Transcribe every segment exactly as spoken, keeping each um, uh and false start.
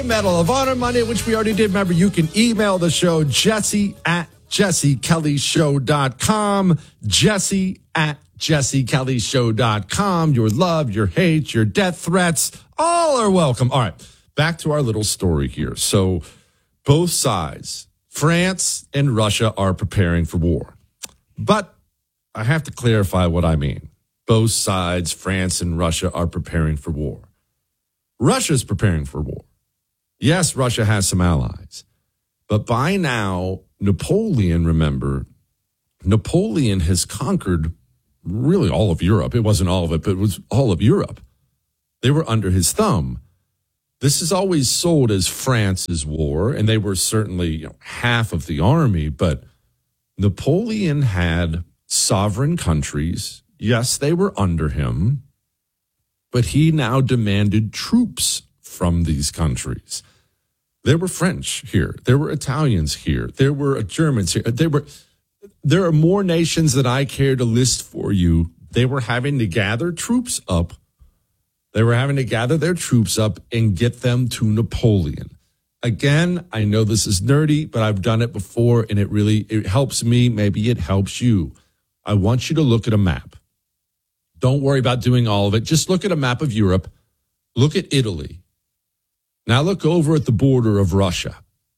Medal of Honor Monday, which we already did. Remember, you can email the show, Jesse at jesse kelly show dot com. Jesse at jesse kelly show dot com. Your love, your hate, your death threats, all are welcome. All right, back to our little story here. So both sides, France and Russia, are preparing for war. But I have to clarify what I mean. Both sides, France and Russia, are preparing for war. Russia's preparing for war. Yes, Russia has some allies. But by now, Napoleon, remember, Napoleon has conquered really all of Europe. It wasn't all of it, but it was all of Europe. They were under his thumb. This is always sold as France's war, and they were certainly, you know, half of the army, but Napoleon had sovereign countries. Yes, they were under him, but he now demanded troops from these countries. There were French here. There were Italians here. There were Germans here. There were, there are more nations that I care to list for you. They were having to gather troops up. They were having to gather their troops up and get them to Napoleon. Again, I know this is nerdy, but I've done it before, and it really it helps me. Maybe it helps you. I want you to look at a map. Don't worry about doing all of it. Just look at a map of Europe. Look at Italy. Now look over at the border of Russia.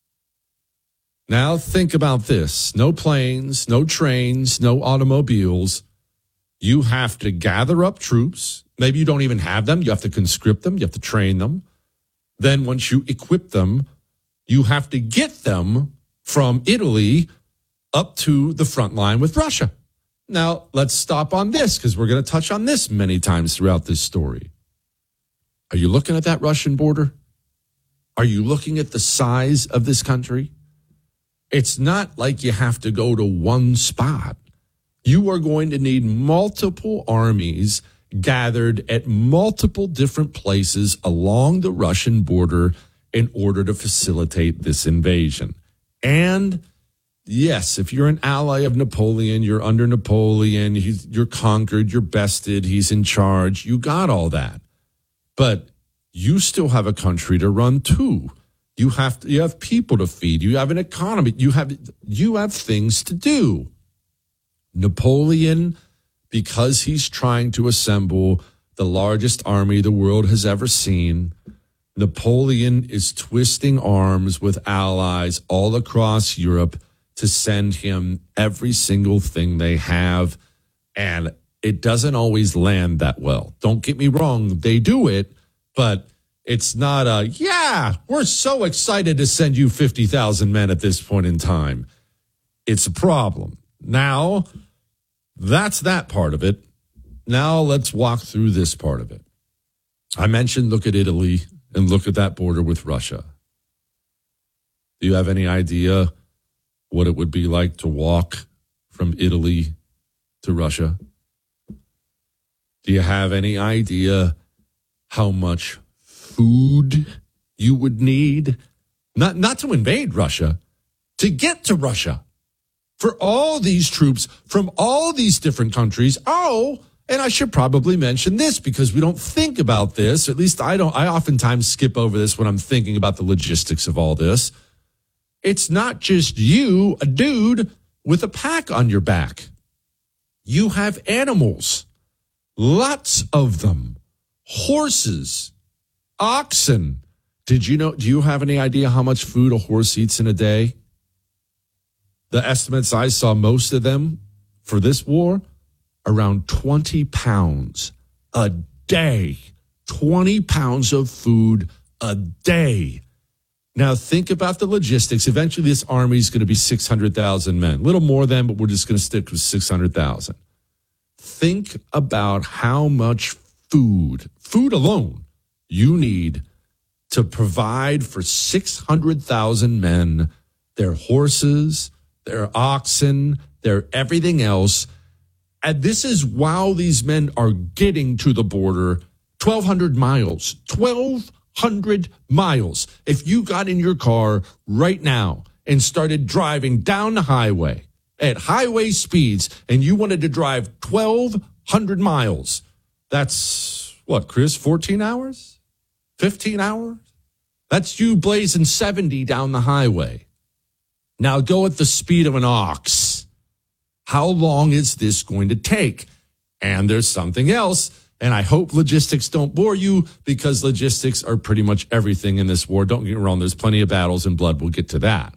Now think about this. No planes, no trains, no automobiles. You have to gather up troops. Maybe you don't even have them. You have to conscript them. You have to train them. Then once you equip them, you have to get them from Italy up to the front line with Russia. Now, let's stop on this because we're going to touch on this many times throughout this story. Are you looking at that Russian border? Are you looking at the size of this country? It's not like you have to go to one spot. You are going to need multiple armies gathered at multiple different places along the Russian border in order to facilitate this invasion. And yes, if you're an ally of Napoleon, you're under Napoleon, he's, you're conquered, you're bested, he's in charge, you got all that. But you still have a country to run too. You have to, you have people to feed, you have an economy, you have you have things to do. Napoleon, because he's trying to assemble the largest army the world has ever seen, Napoleon is twisting arms with allies all across Europe to send him every single thing they have. And it doesn't always land that well. Don't get me wrong, they do it, but it's not a, yeah, we're so excited to send you fifty thousand men at this point in time. It's a problem. Now, that's that part of it. Now let's walk through this part of it. I mentioned look at Italy and look at that border with Russia. Do you have any idea what it would be like to walk from Italy to Russia? Do you have any idea how much food you would need? Not, not to invade Russia, to get to Russia. For all these troops from all these different countries. Oh, and I should probably mention this because we don't think about this. At least I don't. I oftentimes skip over this when I'm thinking about the logistics of all this. It's not just you, a dude with a pack on your back. You have animals, lots of them, horses, oxen. Did you know, do you have any idea how much food a horse eats in a day? The estimates I saw, most of them for this war, around twenty pounds a day. twenty pounds of food a day. Now, think about the logistics. Eventually, this army is going to be six hundred thousand men. A little more than, but we're just going to stick with six hundred thousand. Think about how much food, food alone, you need to provide for six hundred thousand men, their horses, their oxen, their everything else. And this is while these men are getting to the border, twelve hundred miles, twelve hundred miles. If you got in your car right now and started driving down the highway at highway speeds and you wanted to drive twelve hundred miles, that's what, Chris, fourteen hours? fifteen hours? That's you blazing seventy down the highway. Now go at the speed of an ox. How long is this going to take? And there's something else. And I hope logistics don't bore you, because logistics are pretty much everything in this war. Don't get me wrong. There's plenty of battles and blood. We'll get to that.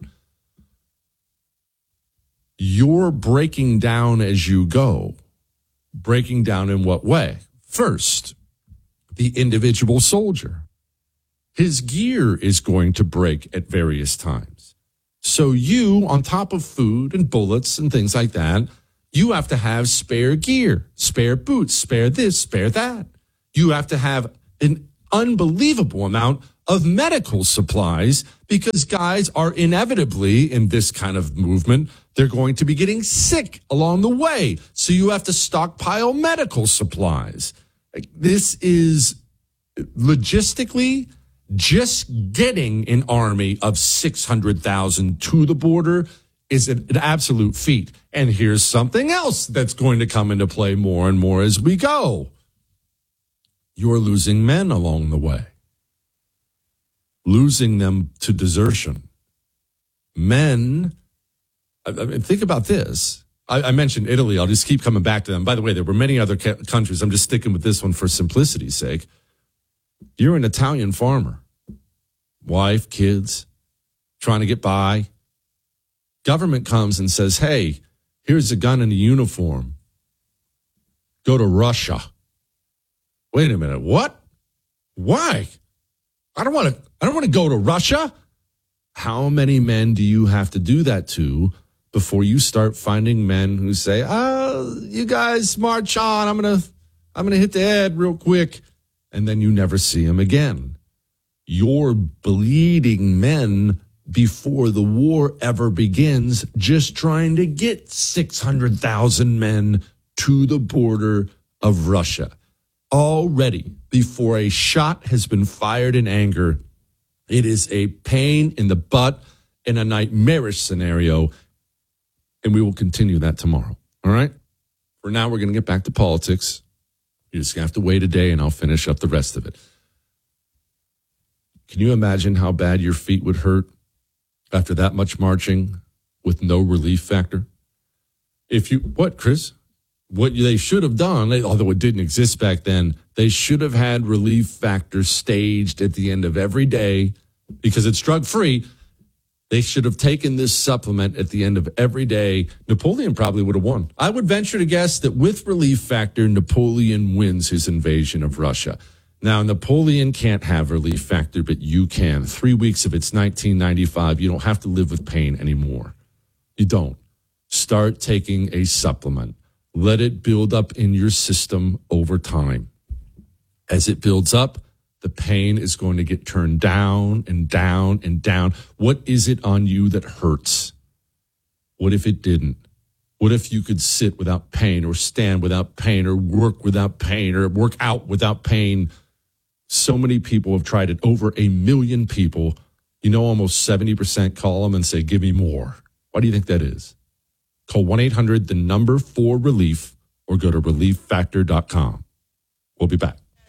You're breaking down as you go. Breaking down in what way? First, the individual soldier. His gear is going to break at various times. So you, on top of food and bullets and things like that, you have to have spare gear, spare boots, spare this, spare that. You have to have an unbelievable amount of medical supplies, because guys are inevitably, in this kind of movement, they're going to be getting sick along the way. So you have to stockpile medical supplies. This is logistically, just getting an army of six hundred thousand to the border is an, an absolute feat. And here's something else that's going to come into play more and more as we go. You're losing men along the way. Losing them to desertion. Men, I mean, think about this. I, I mentioned Italy. I'll just keep coming back to them. By the way, there were many other ca- countries. I'm just sticking with this one for simplicity's sake. You're an Italian farmer. Wife, kids, trying to get by. Government comes and says, hey, here's a gun and a uniform. Go to Russia. Wait a minute. What? Why? I don't want to, I don't want to go to Russia. How many men do you have to do that to before you start finding men who say, oh, you guys march on. I'm going to, I'm going to hit the head real quick. And then you never see them again. You're bleeding men before the war ever begins, just trying to get six hundred thousand men to the border of Russia. Already, before a shot has been fired in anger, it is a pain in the butt and a nightmarish scenario. And we will continue that tomorrow. All right? For now, we're going to get back to politics. You're just going to have to wait a day, and I'll finish up the rest of it. Can you imagine how bad your feet would hurt after that much marching with no relief factor? If you, what, Chris? What they should have done, although it didn't exist back then, they should have had relief factor staged at the end of every day, because it's drug-free. They should have taken this supplement at the end of every day. Napoleon probably would have won. I would venture to guess that with relief factor, Napoleon wins his invasion of Russia. Now, Napoleon can't have relief factor, but you can. Three weeks of it's nineteen ninety-five. You don't have to live with pain anymore. You don't. Start taking a supplement. Let it build up in your system over time. As it builds up, the pain is going to get turned down and down and down. What is it on you that hurts? What if it didn't? What if you could sit without pain, or stand without pain, or work without pain, or work out without pain? So many people have tried it. Over a million people. You know, almost seventy percent call them and say, give me more. Why do you think that is? Call one eight hundred, the number for relief, or go to relief factor dot com. We'll be back.